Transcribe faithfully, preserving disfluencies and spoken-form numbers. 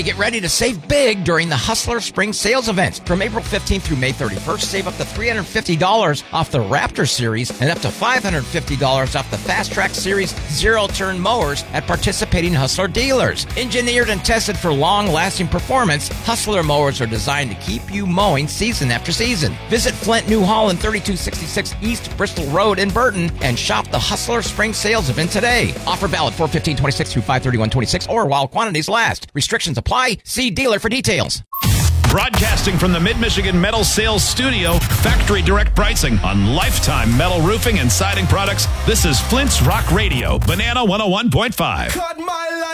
Get ready to save big during the Hustler Spring Sales Event. From April fifteenth through May thirty-first, save up to three hundred fifty dollars off the Raptor Series and up to five hundred fifty dollars off the Fast Track Series zero-turn mowers at participating Hustler dealers. Engineered and tested for long-lasting performance, Hustler mowers are designed to keep you mowing season after season. Visit Flint New Holland, thirty-two sixty-six East Bristol Road in Burton, and shop the Hustler Spring Sales Event today. Offer valid four fifteen twenty-six through five thirty-one twenty-six or while quantities last. Restrictions apply. See dealer for details. Broadcasting from the Mid-Michigan Metal Sales Studio, factory direct pricing on lifetime metal roofing and siding products. This is Flint's Rock Radio, Banana one oh one point five. Cut my life.